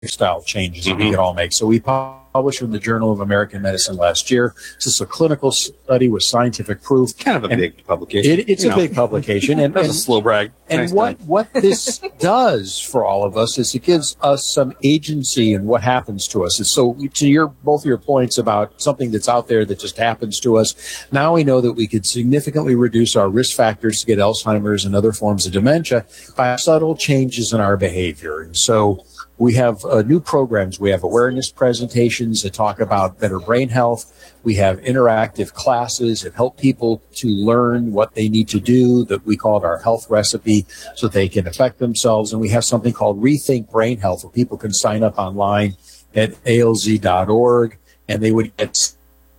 lifestyle changes that we can all make. So we published in the Journal of American Medicine last year. This is a clinical study with scientific proof. Kind of a big publication. It's a big publication. And that's a slow brag. And what this does for all of us is it gives us some agency in what happens to us. And so to both of your points about something that's out there that just happens to us, now we know that we could significantly reduce our risk factors to get Alzheimer's and other forms of dementia by subtle changes in our behavior. And so we have new programs. We have awareness presentations that talk about better brain health. We have interactive classes that help people to learn what they need to do, that we call it our health recipe, so they can affect themselves. And we have something called Rethink Brain Health, where people can sign up online at alz.org, and they would get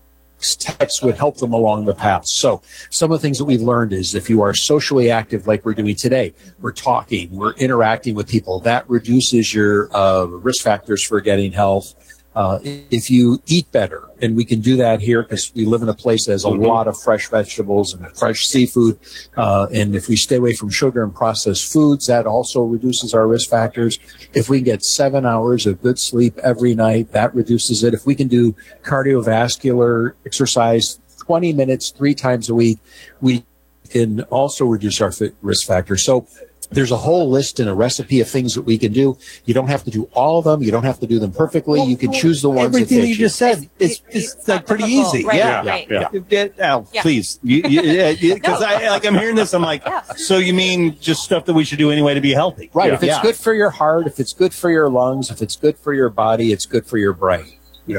text would help them along the path. So some of the things that we've learned is if you are socially active like we're doing today, we're talking, we're interacting with people, that reduces your risk factors for getting health. If you eat better, and we can do that here because we live in a place that has a lot of fresh vegetables and fresh seafood, and if we stay away from sugar and processed foods, that also reduces our risk factors. If we get 7 hours of good sleep every night, that reduces it. If we can do cardiovascular exercise 20 minutes 3 times a week, we can also reduce our risk factors. So there's a whole list and a recipe of things that we can do. You don't have to do all of them. You don't have to do them perfectly. You can choose the ones everything that fit you just said. It's like pretty easy. Right, Yeah. Al, please. Because I'm hearing this. I'm like, so you mean just stuff that we should do anyway to be healthy? Right. If it's good for your heart, if it's good for your lungs, if it's good for your body, it's good for your brain.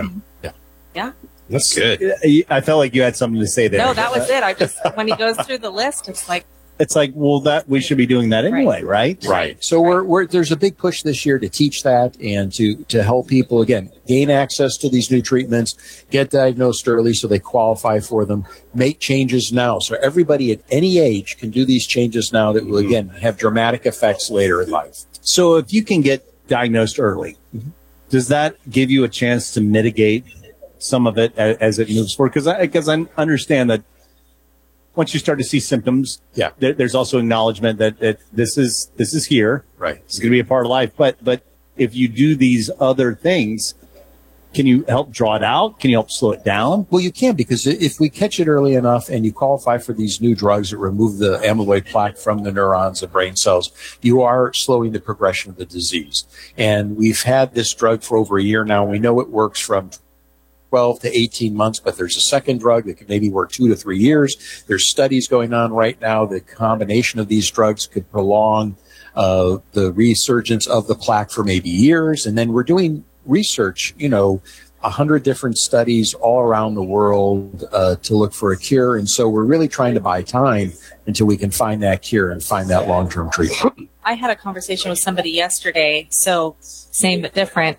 Yeah. That's good. I felt like you had something to say there. No, that was it. I just, when he goes through the list, it's like, well, that we should be doing that anyway, right? Right. So there's a big push this year to teach that and to help people, again, gain access to these new treatments, get diagnosed early so they qualify for them, make changes now. So everybody at any age can do these changes now that will, again, have dramatic effects later in life. So if you can get diagnosed early, does that give you a chance to mitigate some of it as it moves forward? Because I understand that once you start to see symptoms, there's also acknowledgement that this is here. Right. It's going to be a part of life. But if you do these other things, can you help draw it out? Can you help slow it down? Well, you can, because if we catch it early enough and you qualify for these new drugs that remove the amyloid plaque from the neurons and brain cells, you are slowing the progression of the disease. And we've had this drug for over a year now. We know it works from 12 to 18 months, but there's a second drug that could maybe work 2 to 3 years. There's studies going on right now. The combination of these drugs could prolong the resurgence of the plaque for maybe years. And then we're doing research, 100 different studies all around the world to look for a cure. And so we're really trying to buy time until we can find that cure and find that long-term treatment. I had a conversation with somebody yesterday, so same but different.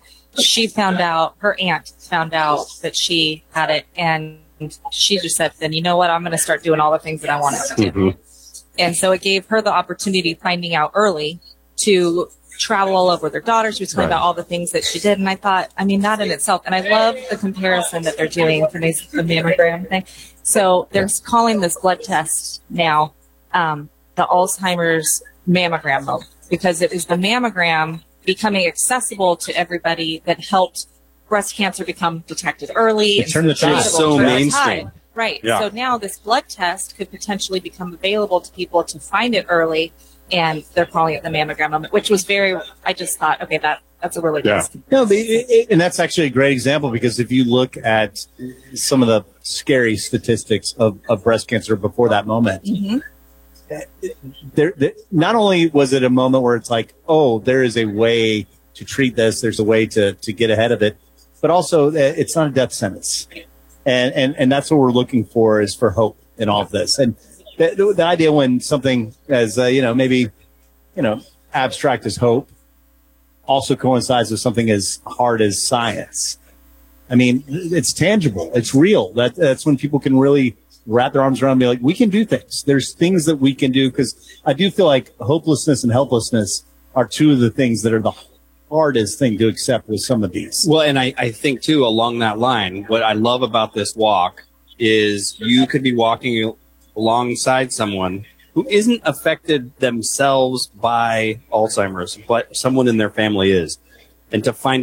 Her aunt found out that she had it, and she just said, then you know what, I'm going to start doing all the things that I wanted to do. And so it gave her the opportunity, finding out early, to travel all over with her daughter. She was talking about all the things that she did. And I thought, that in itself, and I love the comparison that they're doing for the mammogram thing. So they're calling this blood test now the Alzheimer's mammogram, because it is the mammogram becoming accessible to everybody that helped breast cancer become detected early. It turned the test so mainstream. Right. Yeah. So now this blood test could potentially become available to people to find it early, and they're calling it the mammogram moment, which was I just thought, okay, that's a really good. No, and that's actually a great example, because if you look at some of the scary statistics of breast cancer before that moment, not only was it a moment where it's like, oh, there is a way to treat this, there's a way to get ahead of it, but also it's not a death sentence. And that's what we're looking for, is for hope in all of this. And the idea when something as, abstract as hope also coincides with something as hard as science. It's tangible. It's real. That's when people can really wrap their arms around and be like, we can do things. There's things that we can do, because I do feel like hopelessness and helplessness are two of the things that are the hardest thing to accept with some of these. Well, and I think, too, along that line, what I love about this walk is you could be walking alongside someone who isn't affected themselves by Alzheimer's, but someone in their family is. and to find